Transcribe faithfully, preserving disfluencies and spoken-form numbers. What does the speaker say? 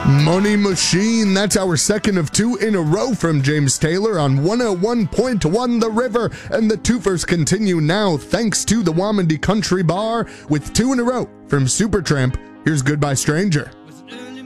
Money Machine, that's our second of two in a row from James Taylor on one oh one point one The River, and the twofers continue now thanks to the Wamandee Country Bar with two in a row from Supertramp. Here's Goodbye Stranger.